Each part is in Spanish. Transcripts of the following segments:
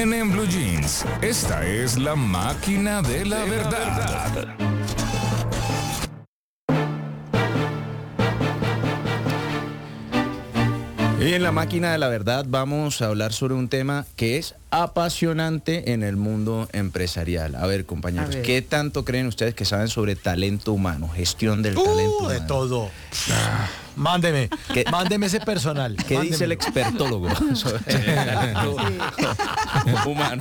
viene en Blue Jeans. Esta es la máquina de la verdad. Y en la máquina de la verdad vamos a hablar sobre un tema que es apasionante en el mundo empresarial. A ver, compañeros, ¿qué tanto creen ustedes que saben sobre talento humano, gestión del talento humano? De todo. Mándeme ese personal. ¿Qué dice el expertólogo sobre el talento humano?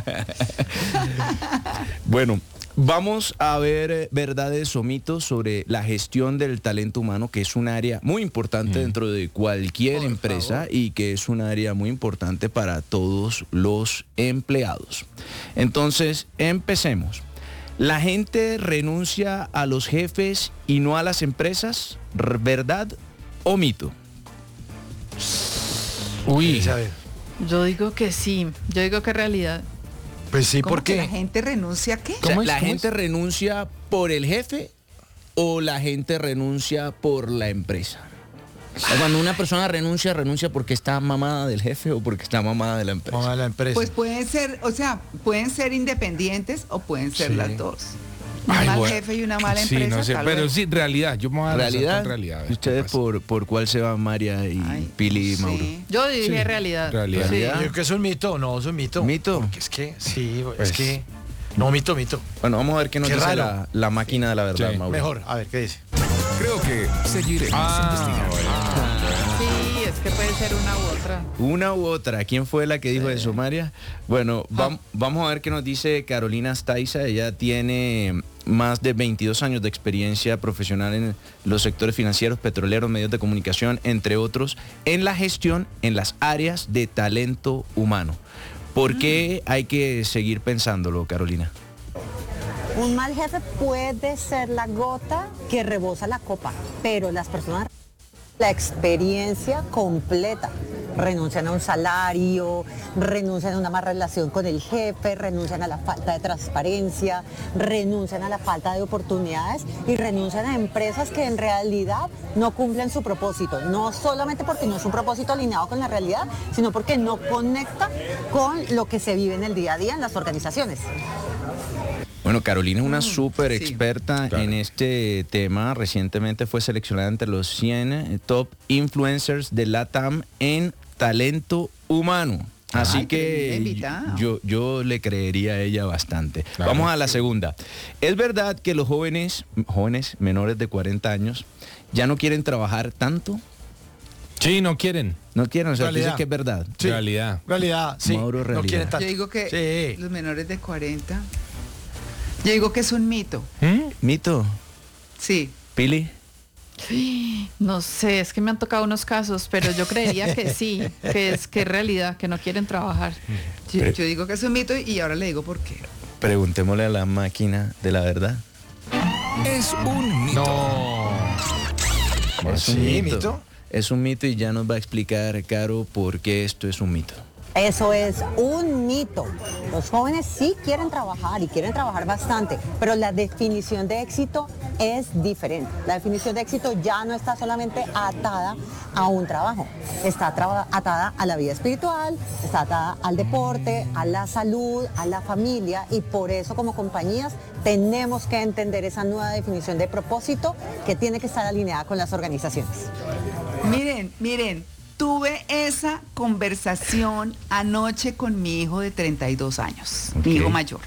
Bueno, vamos a ver verdades o mitos sobre la gestión del talento humano, que es un área muy importante dentro de cualquier empresa y que es un área muy importante para todos los empleados. Entonces, empecemos. ¿La gente renuncia a los jefes y no a las empresas? ¿Verdad o mito? Uy, yo digo que sí, yo digo que es realidad. pues sí, ¿Cómo ¿por que qué? la gente renuncia a qué? O sea, ¿Cómo es? ¿la ¿Cómo gente es? renuncia por el jefe o la gente renuncia por la empresa? O sea, cuando una persona renuncia porque está mamada del jefe o porque está mamada de la empresa. Vamos a la empresa. Pues pueden ser, o sea, pueden ser independientes o pueden ser Sí. las dos. Un Ay, mal bueno. jefe y una mala Sí, empresa. no sé, tal pero vez. sí, realidad. Yo me voy a lanzar ¿Realidad? con realidad. a ver qué ¿Ustedes pasa. por cuál se van, María y Ay, Pili y sí. Mauro? Yo dije Sí, realidad. realidad. Sí. ¿Realidad? Yo creo que es un mito, no, es un mito. ¿Mito? Porque es que, sí, Pues- es que... No, mito. Bueno, vamos a ver qué nos Qué dice raro. la máquina de la verdad, Sí. Mauro. Mejor, a ver, ¿qué dice? Creo que seguiremos investigando. Sí, es que puede ser una u otra. Una u otra. ¿Quién fue la que dijo eso, María? Bueno, vamos a ver qué nos dice Carolina Staiza. Ella tiene más de 22 años de experiencia profesional en los sectores financieros, petroleros, medios de comunicación, entre otros, en la gestión en las áreas de talento humano. ¿Por qué hay que seguir pensándolo, Carolina? Un mal jefe puede ser la gota que rebosa la copa, pero las personas, la experiencia completa, renuncian a un salario, renuncian a una mala relación con el jefe, renuncian a la falta de transparencia, renuncian a la falta de oportunidades y renuncian a empresas que en realidad no cumplen su propósito, no solamente porque no es un propósito alineado con la realidad, sino porque no conecta con lo que se vive en el día a día en las organizaciones. Bueno, Carolina es una súper sí. experta en este tema. Recientemente fue seleccionada entre los 100 top influencers de LATAM en talento humano. Así Ay, que tremenda invitada. yo le creería a ella bastante. Claro. Vamos a la segunda. ¿Es verdad que los jóvenes menores de 40 años ya no quieren trabajar tanto? Sí, no quieren. No quieren, o sea, Realidad. dices que es verdad. Sí. Realidad. Realidad, sí. Mauro, No realidad. quieren tanto. Yo digo que Sí. los menores de 40. Yo digo que es un mito. ¿Mito? Sí. ¿Pili? No sé, es que me han tocado unos casos, pero yo creería que sí, que es realidad, que no quieren trabajar. Yo digo que es un mito y ahora le digo por qué. Preguntémosle a la máquina de la verdad. Es un mito. No. Es un Sí, mito. Es un mito y ya nos va a explicar, Caro, por qué esto es un mito. Eso es un mito. Los jóvenes sí quieren trabajar y quieren trabajar bastante, pero la definición de éxito es diferente. La definición de éxito ya no está solamente atada a un trabajo, está atada a la vida espiritual, está atada al deporte, a la salud, a la familia, y por eso como compañías tenemos que entender esa nueva definición de propósito que tiene que estar alineada con las organizaciones. Miren, tuve esa conversación anoche con mi hijo de 32 años, mi hijo mayor.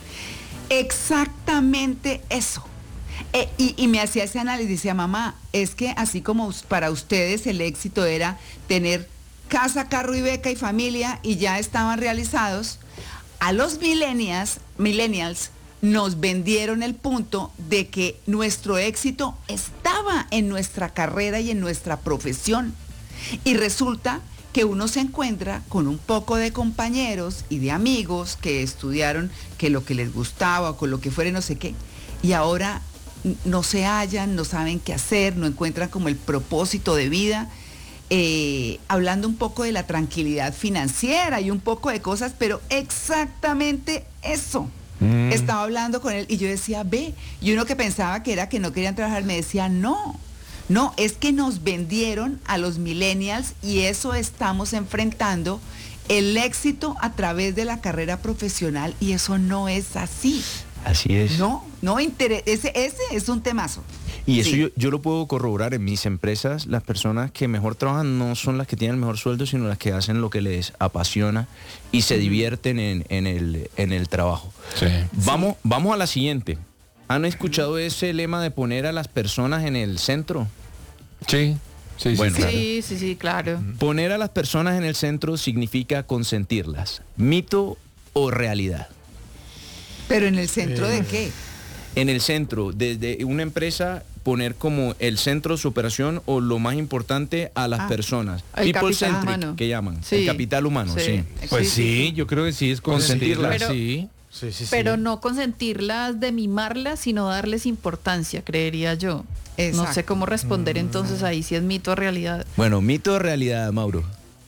Exactamente eso. Y me hacía ese análisis, decía, mamá, es que así como para ustedes el éxito era tener casa, carro y beca y familia y ya estaban realizados, a los millennials nos vendieron el punto de que nuestro éxito estaba en nuestra carrera y en nuestra profesión. Y resulta que uno se encuentra con un poco de compañeros y de amigos que estudiaron que lo que les gustaba o con lo que fuera no sé qué, y ahora no se hallan, no saben qué hacer, no encuentran como el propósito de vida, hablando un poco de la tranquilidad financiera y un poco de cosas, pero exactamente eso. Estaba hablando con él y yo decía, ve, y uno que pensaba que era que no querían trabajar me decía, no, es que nos vendieron a los millennials y eso estamos enfrentando el éxito a través de la carrera profesional y eso no es así. Así es. Ese es un temazo. Y eso Sí. yo lo puedo corroborar en mis empresas. Las personas que mejor trabajan no son las que tienen el mejor sueldo, sino las que hacen lo que les apasiona y se divierten en el trabajo. Sí. Vamos a la siguiente. ¿Han escuchado ese lema de poner a las personas en el centro? Sí. Sí, Bueno. claro. Sí, claro. Poner a las personas en el centro significa consentirlas. ¿Mito o realidad? Pero ¿en el centro de qué? En el centro, desde una empresa, poner como el centro de su operación o lo más importante a las personas. El People capital centric, humano. que llaman. Sí. El capital humano, sí. Pues sí, yo creo que sí es consentirla. Pero- Sí. Sí, sí, sí. Pero no consentirlas de mimarlas, sino darles importancia, creería yo. No Exacto. sé cómo responder entonces ahí si es mito o realidad. Bueno, mito o realidad, Mauro.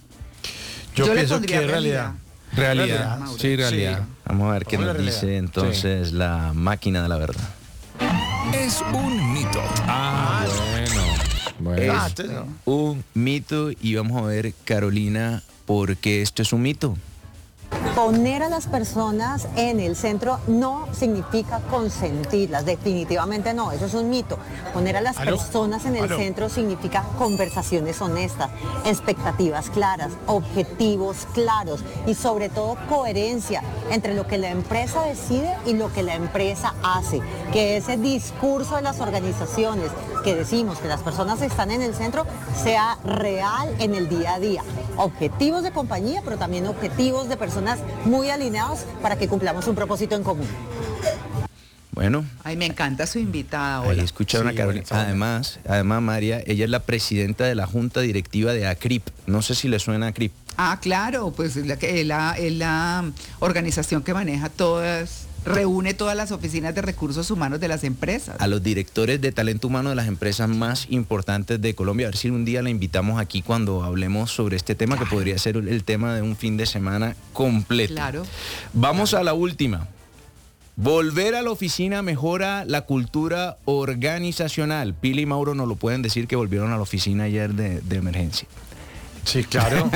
Yo le pienso pondría que es realidad. Realidad. Mauro. Sí, realidad. Vamos a ver qué Vamos a nos la dice realidad. entonces la máquina de la verdad. Es un mito. Ah, bueno. Es entonces no. un mito y vamos a ver, Carolina, por qué esto es un mito. Poner a las personas en el centro no significa consentirlas, definitivamente no, eso es un mito. Poner a las ¿Aló? personas en el ¿Aló? centro significa conversaciones honestas, expectativas claras, objetivos claros y sobre todo coherencia entre lo que la empresa decide y lo que la empresa hace. Que ese discurso de las organizaciones que decimos que las personas están en el centro sea real en el día a día. Objetivos de compañía, pero también objetivos de personas muy alineados para que cumplamos un propósito en común. Bueno, Ay, me encanta su invitada. ahí Hola. escucharon a Sí, Carolina. está bueno. Además, María, ella es la presidenta de la junta directiva de ACRIP. No sé si le suena ACRIP. Ah, claro, pues es la organización que maneja reúne todas las oficinas de recursos humanos de las empresas. A los directores de talento humano de las empresas más importantes de Colombia. A ver si un día la invitamos aquí cuando hablemos sobre este tema, que podría ser el tema de un fin de semana completo. Claro. Vamos a la última. Volver a la oficina mejora la cultura organizacional. Pili y Mauro nos lo pueden decir que volvieron a la oficina ayer de emergencia. Sí, claro.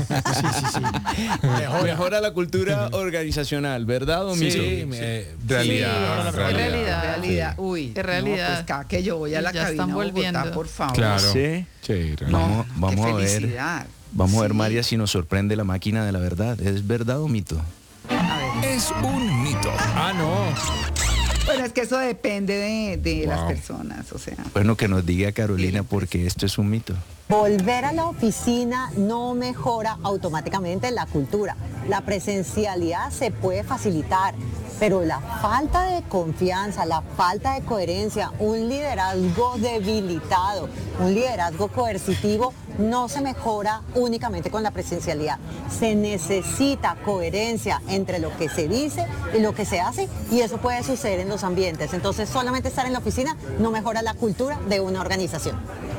Sí. Mejora la cultura organizacional, ¿verdad, o mito? Sí, realidad. es realidad. Realidad. Uy, Es realidad. no, pues cada que yo voy a la Ya cabina están a Bogotá, volviendo. por favor. Claro. Sí. Sí, realidad. No, Vamos qué a ver. felicidad. Vamos a ver, Sí. María, si nos sorprende la máquina de la verdad. ¿Es verdad o mito? A ver. Es un mito. Ah, no. Bueno, es que eso depende de las Wow. personas, o sea. Bueno, que nos diga Carolina porque esto es un mito. Volver a la oficina no mejora automáticamente la cultura. La presencialidad se puede facilitar, pero la falta de confianza, la falta de coherencia, un liderazgo debilitado, un liderazgo coercitivo no se mejora únicamente con la presencialidad. Se necesita coherencia entre lo que se dice y lo que se hace y eso puede suceder en los ambientes. Entonces, solamente estar en la oficina no mejora la cultura de una organización.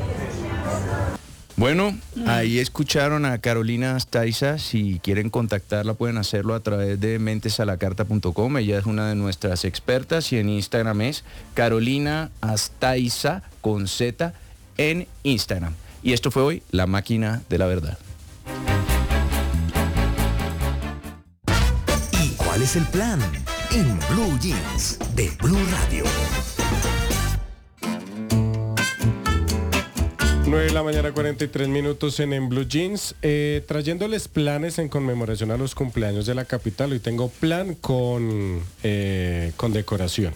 Bueno, ahí escucharon a Carolina Astaiza. Si quieren contactarla pueden hacerlo a través de mentesalacarta.com. Ella es una de nuestras expertas y en Instagram es Carolina Astaiza con Z en Instagram. Y esto fue hoy La Máquina de la Verdad. ¿Y cuál es el plan? En Blue Jeans de Blue Radio. 9 de la mañana, 43 minutos en Blue Jeans, trayéndoles planes en conmemoración a los cumpleaños de la capital. Hoy tengo plan con decoración.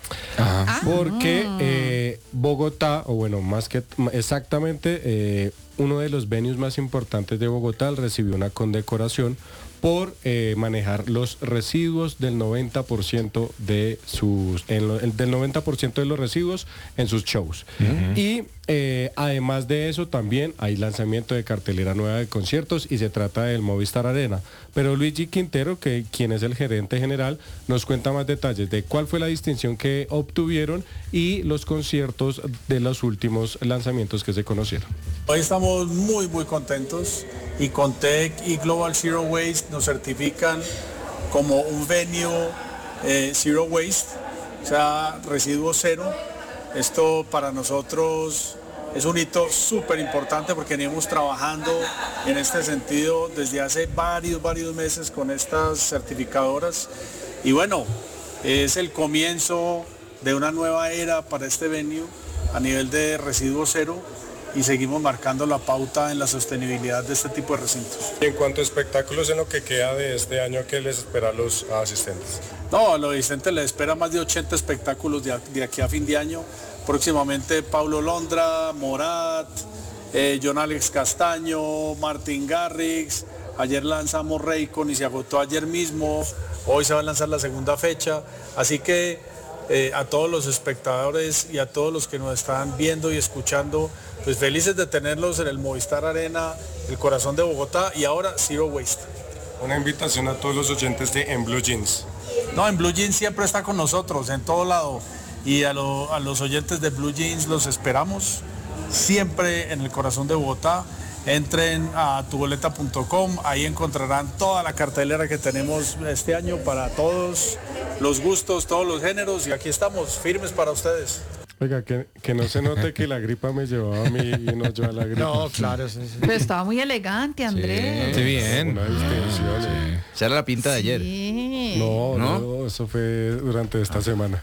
Porque Bogotá, o bueno, más que exactamente, uno de los venues más importantes de Bogotá recibió una condecoración por manejar los residuos del 90% de del 90% de los residuos en sus shows. Y además de eso también hay lanzamiento de cartelera nueva de conciertos y se trata del Movistar Arena. Pero Luigi Quintero, quien es el gerente general, nos cuenta más detalles de cuál fue la distinción que obtuvieron y los conciertos de los últimos lanzamientos que se conocieron. Hoy estamos muy contentos y Contec y Global Zero Waste nos certifican como un venue Zero Waste, o sea, residuo cero. Esto para nosotros Es un hito súper importante porque venimos trabajando en este sentido desde hace varios meses con estas certificadoras. Y bueno, es el comienzo de una nueva era para este venue a nivel de residuo cero y seguimos marcando la pauta en la sostenibilidad de este tipo de recintos. Y en cuanto a espectáculos en lo que queda de este año, ¿qué les espera a los asistentes? No, a los asistentes les espera más de 80 espectáculos de aquí a fin de año. Próximamente Paulo Londra, Morat, John Alex Castaño, Martin Garrix. Ayer lanzamos Raycon y se agotó ayer mismo. Hoy se va a lanzar la segunda fecha. Así que a todos los espectadores y a todos los que nos están viendo y escuchando, pues felices de tenerlos en el Movistar Arena, el corazón de Bogotá, y ahora Zero Waste. Una invitación a todos los oyentes de En Blue Jeans. No, En Blue Jeans siempre está con nosotros, en todo lado. Y a los oyentes de Blue Jeans los esperamos siempre en el corazón de Bogotá. Entren a tuboleta.com, ahí encontrarán toda la cartelera que tenemos este año para todos los gustos, todos los géneros, y aquí estamos, firmes para ustedes. Oiga, que no se note que la gripa me llevaba a mí y no yo a la gripa. No, claro, sí. Pero estaba muy elegante, Andrés. Sí, bien. Una distinción. Sí. Esa era la pinta de ayer. Sí. No, eso fue durante esta semana.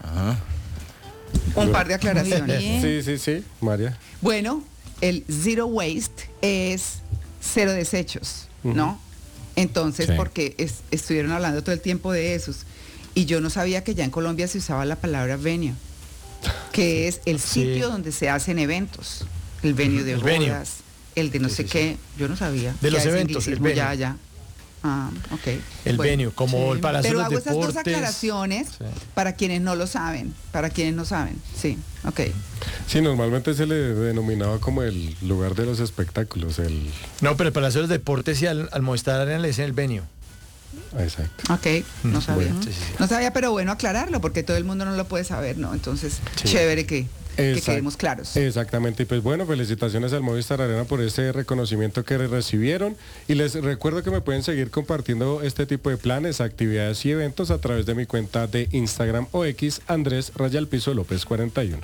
Un par de aclaraciones. Bien. Sí, María. Bueno, el Zero Waste es cero desechos, ¿no? Entonces, Sí. porque estuvieron hablando todo el tiempo de esos. Y yo no sabía que ya en Colombia se usaba la palabra venue, que es el sitio donde se hacen eventos. El venue de El bodas, venue. el de no sé qué. Yo no sabía. De los Ya ese eventos, el anglicismo, venue. ya. Ah, ok. El Bueno. venue, como el Palacio Pero de hago los estas dos Deportes. aclaraciones Sí. para quienes no lo saben, Sí, ok. Sí, normalmente se le denominaba como el lugar de los espectáculos. No, pero el Palacio de los Deportes y al Movistar Arena le dicen el venue. Exacto. Ok, no sabía. Bueno, sí. No sabía, pero bueno, aclararlo, porque todo el mundo no lo puede saber, ¿no? Entonces, Sí. chévere que Exact- quedemos claros. Exactamente, y pues bueno, felicitaciones al Movistar Arena por este reconocimiento que recibieron, y les recuerdo que me pueden seguir compartiendo este tipo de planes, actividades y eventos a través de mi cuenta de Instagram o X, Andrés_López 41.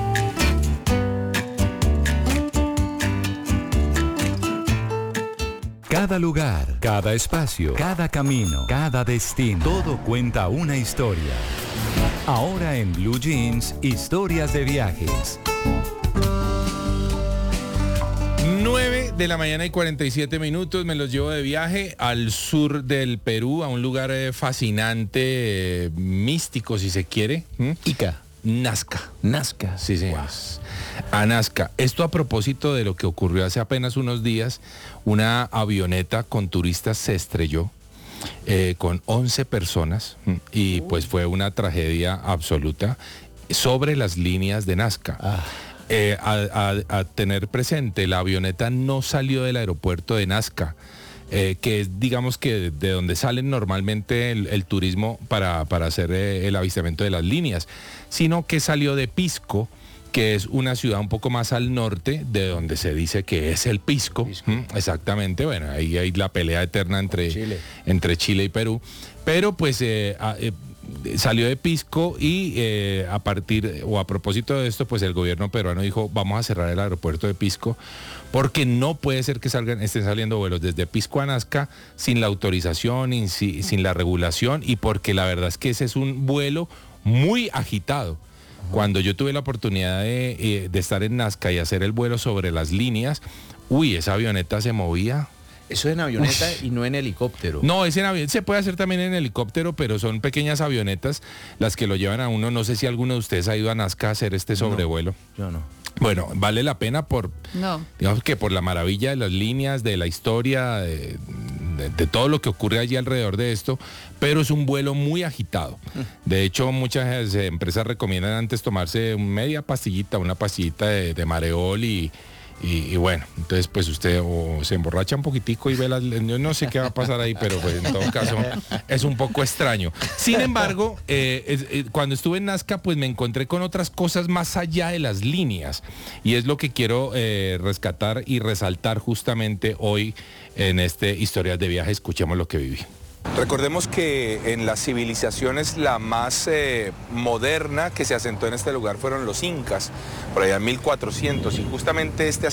Cada lugar, cada espacio, cada camino, cada destino, todo cuenta una historia. Ahora en Blue Jeans, historias de viajes. 9 de la mañana y 47 minutos, me los llevo de viaje al sur del Perú, a un lugar fascinante, místico si se quiere. Ica. Nazca. Nazca. Sí, señores. A Nazca. Esto a propósito de lo que ocurrió hace apenas unos días. Una avioneta con turistas se estrelló con 11 personas y pues fue una tragedia absoluta sobre las líneas de Nazca. A tener presente, la avioneta no salió del aeropuerto de Nazca, que es, digamos, que de donde salen normalmente el turismo para hacer el avistamiento de las líneas, sino que salió de Pisco, que es una ciudad un poco más al norte, de donde se dice que es el Pisco. Exactamente, bueno, ahí hay la pelea eterna entre Chile y Perú, pero pues salió de Pisco y a propósito de esto, pues el gobierno peruano dijo, vamos a cerrar el aeropuerto de Pisco, porque no puede ser que estén saliendo vuelos desde Pisco a Nazca sin la autorización, sin la regulación, y porque la verdad es que ese es un vuelo muy agitado. Cuando yo tuve la oportunidad de estar en Nazca y hacer el vuelo sobre las líneas, esa avioneta se movía. Eso es en avioneta y no en helicóptero. No, es en avión. Se puede hacer también en helicóptero, pero son pequeñas avionetas las que lo llevan a uno. No sé si alguno de ustedes ha ido a Nazca a hacer este sobrevuelo. Yo no. Bueno, vale la pena No. digamos que por la maravilla de las líneas, de la historia, de todo lo que ocurre allí alrededor de esto, pero es un vuelo muy agitado. De hecho, muchas empresas recomiendan antes tomarse una pastillita de mareol y bueno, entonces pues usted o se emborracha un poquitico y ve las... Yo no sé qué va a pasar ahí, pero pues en todo caso es un poco extraño. Sin embargo, cuando estuve en Nazca, pues me encontré con otras cosas más allá de las líneas. Y es lo que quiero rescatar y resaltar justamente hoy en este Historias de Viaje. Escuchemos lo que viví. Recordemos que en las civilizaciones la más moderna que se asentó en este lugar fueron los incas, por allá en 1400, y justamente este